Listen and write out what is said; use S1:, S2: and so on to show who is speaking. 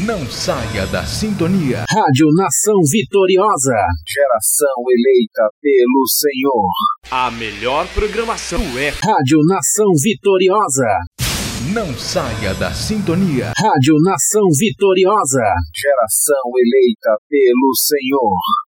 S1: Não saia da sintonia.
S2: Rádio Nação Vitoriosa.
S3: Geração eleita pelo Senhor.
S4: A melhor programação é
S2: Rádio Nação Vitoriosa.
S1: Não saia da sintonia.
S2: Rádio Nação Vitoriosa.
S3: Geração eleita pelo Senhor.